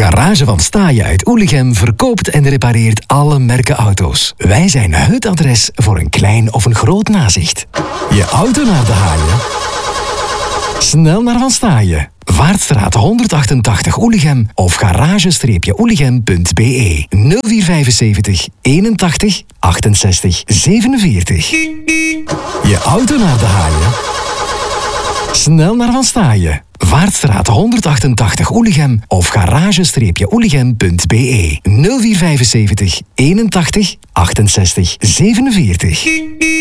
Garage van Staaien uit Oelichem verkoopt en repareert alle merken auto's. Wij zijn het adres voor een klein of een groot nazicht. Je auto naar de haaien? Snel naar Van Staaien. Vaartstraat 188 Oelichem of garage-oelichem.be 0475 81 68 47. Je auto naar de haaien? Snel naar Van Staaien. Vaartstraat 188 Oelichem of garage-oelichem.be 0475 81 68 47.